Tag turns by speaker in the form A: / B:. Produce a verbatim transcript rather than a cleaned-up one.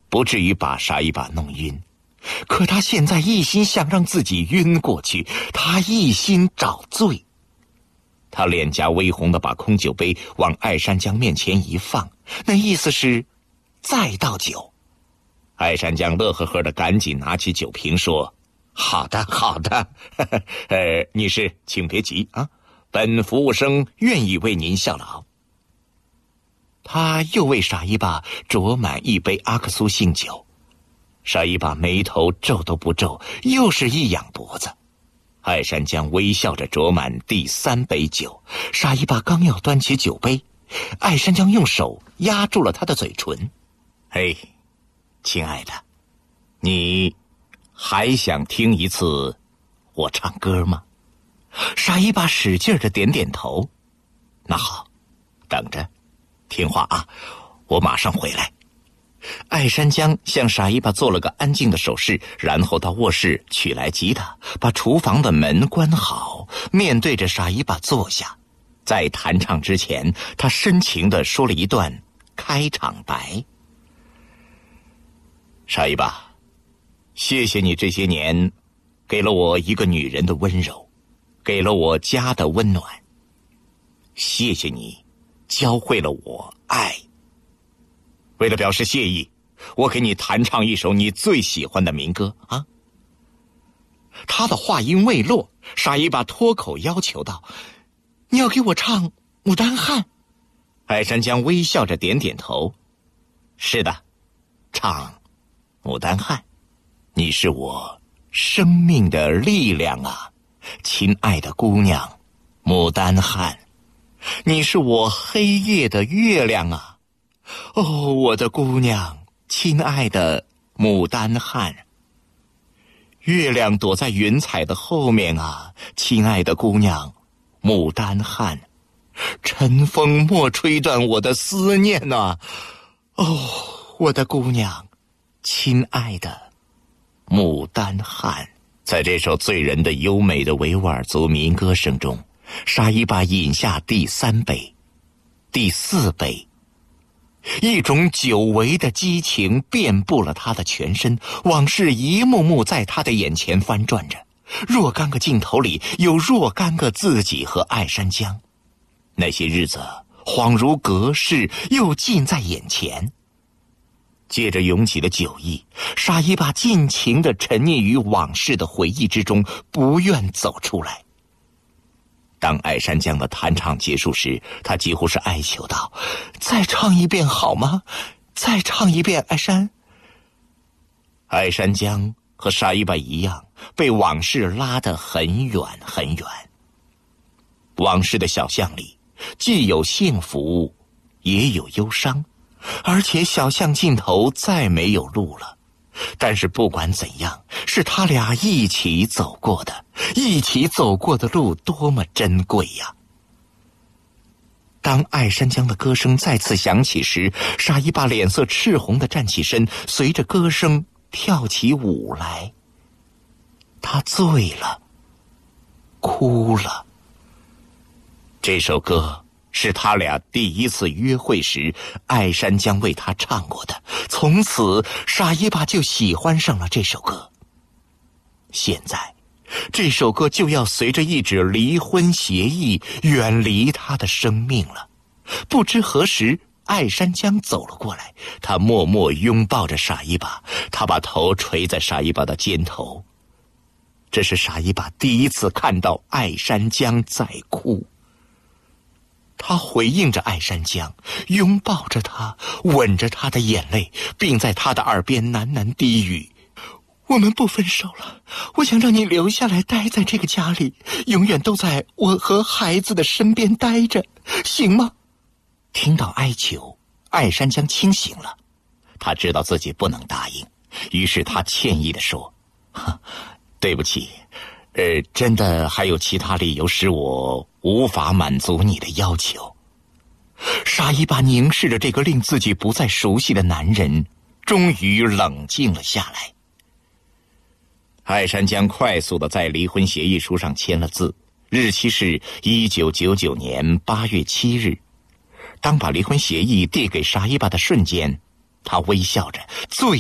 A: 不至于把沙伊巴弄晕。可他现在一心想让自己晕过去，他一心找罪。他脸颊微红地把空酒杯往艾山江面前一放，那意思是再倒酒。艾山江乐呵呵地赶紧拿起酒瓶说：好的好的，呵呵呃，女士请别急啊，本服务生愿意为您效劳。他又为沙伊巴酌满一杯阿克苏杏酒，沙伊巴眉头皱都不皱，又是一仰脖子。艾山江微笑着酌满第三杯酒，沙伊巴刚要端起酒杯，艾山江用手压住了他的嘴唇。嘿，亲爱的，你还想听一次我唱歌吗？沙伊巴使劲地点点头。那好，等着，听话啊，我马上回来。艾山江向沙伊巴做了个安静的手势，然后到卧室取来吉他，把厨房的门关好，面对着沙伊巴坐下。在弹唱之前，他深情地说了一段开场白。沙伊巴，谢谢你这些年给了我一个女人的温柔，给了我家的温暖。谢谢你教会了我爱。为了表示谢意，我给你弹唱一首你最喜欢的民歌啊！他的话音未落，沙伊巴脱口要求道：你要给我唱《牡丹汉》。艾山江微笑着点点头：是的，唱《牡丹汉》。你是我生命的力量啊，亲爱的姑娘，牡丹汉。你是我黑夜的月亮啊，哦，我的姑娘，亲爱的牡丹汉。月亮躲在云彩的后面啊，亲爱的姑娘，牡丹汉。晨风莫吹断我的思念啊，哦，我的姑娘，亲爱的牡丹汉。在这首醉人的优美的维吾尔族民歌声中，沙伊巴饮下第三杯，第四杯，一种久违的激情遍布了他的全身，往事一幕幕在他的眼前翻转着，若干个镜头里有若干个自己和艾山江。那些日子恍如隔世，又近在眼前。借着涌起的酒意，沙伊巴尽情地沉溺于往事的回忆之中，不愿走出来。当艾山江的弹唱结束时，他几乎是哀求道：再唱一遍好吗？再唱一遍，艾山。艾山江和沙伊巴一样，被往事拉得很远很远。往事的小巷里，既有幸福，也有忧伤，而且小巷尽头再没有路了。但是不管怎样，是他俩一起走过的，一起走过的路多么珍贵呀！当艾山江的歌声再次响起时，沙伊巴脸色赤红地站起身，随着歌声跳起舞来。他醉了，哭了。这首歌是他俩第一次约会时艾山江为他唱过的，从此沙伊巴就喜欢上了这首歌。现在这首歌就要随着一纸离婚协议远离他的生命了。不知何时，艾山江走了过来，他默默拥抱着沙伊巴，他把头垂在沙伊巴的肩头。这是沙伊巴第一次看到艾山江在哭。他回应着艾山江，拥抱着他，吻着他的眼泪，并在他的耳边喃喃低语：我们不分手了，我想让你留下来待在这个家里，永远都在我和孩子的身边待着，行吗？听到哀求，艾山江清醒了，他知道自己不能答应，于是他歉意地说：对不起，呃，真的还有其他理由使我无法满足你的要求。沙伊巴凝视着这个令自己不再熟悉的男人，终于冷静了下来。艾山江快速地在离婚协议书上签了字，日期是一九九九年八月七日。当把离婚协议递给沙伊巴的瞬间，他微笑着，最